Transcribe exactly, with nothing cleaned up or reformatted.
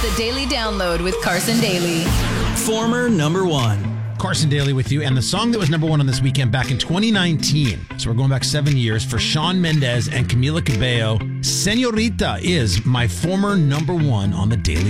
The Daily Download with Carson Daly. Former number one. Carson Daly with you, and the song that was number one on this weekend back in twenty nineteen, so we're going back seven years, for Shawn Mendes and Camila Cabello, Señorita, is my former number one on the Daily